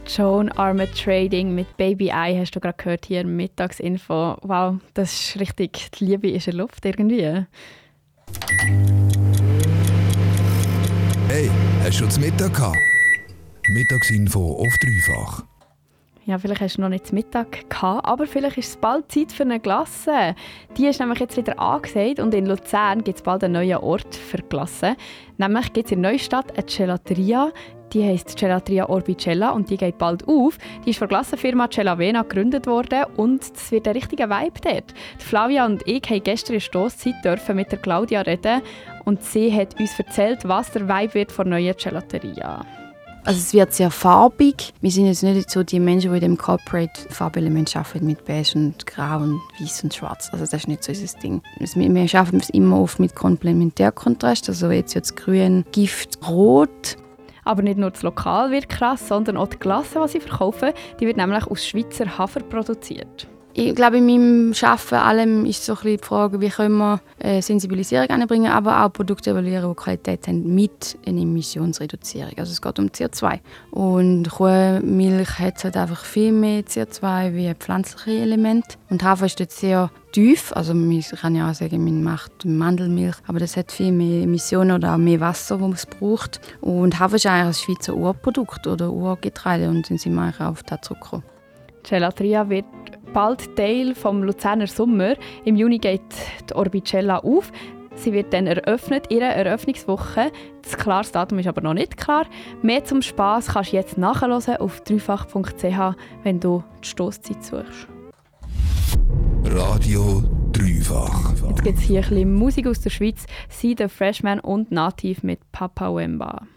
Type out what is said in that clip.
Joan Armatrading mit Baby I hast du gerade gehört hier im Mittagsinfo. Wow, das ist richtig, die Liebe ist in der Luft irgendwie. Hey, hast du schon zu Mittag gehabt? Mittagsinfo auf dreifach. Ja, vielleicht hast du noch nicht zu Mittag gehabt, aber vielleicht ist es bald Zeit für eine Glasse. Die ist nämlich jetzt wieder angesagt und in Luzern gibt es bald einen neuen Ort für Glasse. Nämlich gibt es in Neustadt eine Gelateria, die heisst Gelateria Orbicella und die geht bald auf. Die ist von der Glassenfirma Celavena gegründet worden und es wird ein richtiger Vibe dort. Die Flavia und ich haben gestern in Stosszeit mit der Claudia reden und sie hat uns erzählt, was der Vibe wird von der neuen Gelateria. Also es wird sehr farbig. Wir sind jetzt nicht so die Menschen, die in dem Corporate Farbelement arbeiten mit Beige und Grau und Weiß und Schwarz. Also das ist nicht so unser Ding. Wir arbeiten immer oft mit Komplementärkontrast, also jetzt Grün, Gift, Rot. Aber nicht nur das Lokal wird krass, sondern auch die Glasse, die sie verkaufen, die wird nämlich aus Schweizer Hafer produziert. Ich glaube, in meinem Arbeiten allem ist so ein bisschen die Frage, wie können wir Sensibilisierung anbringen, aber auch Produkte evaluieren, die Qualität haben mit einer Emissionsreduzierung. Also es geht um CO2. Und Kuhmilch hat halt einfach viel mehr CO2 wie pflanzliche Elemente. Und Hafer ist dort sehr tief. Also man kann ja auch sagen, man macht Mandelmilch, aber das hat viel mehr Emissionen oder auch mehr Wasser, das es braucht. Und Hafer ist eigentlich ein Schweizer Urprodukt oder Urgetreide und dann sind wir eigentlich auch auf das zurückgekommen. Gelateria wird bald Teil vom Luzerner Sommer. Im Juni geht die Orbicella auf. Sie wird dann eröffnet, ihre Eröffnungswoche. Das klares Datum ist aber noch nicht klar. Mehr zum Spass kannst du jetzt nachhören auf dreifach.ch, wenn du die Stosszeit suchst. Radio Dreifach. Jetzt gibt es hier ein bisschen Musik aus der Schweiz. Sie, der Freshman und Nativ mit Papa Wemba.